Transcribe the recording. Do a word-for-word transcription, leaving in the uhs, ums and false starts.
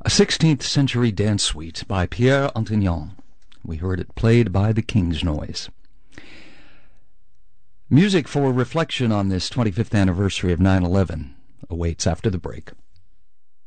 A sixteenth century dance suite by Pierre Antignon. We heard it played by the King's Noise. Music for reflection on this twenty-fifth anniversary of nine eleven awaits after the break.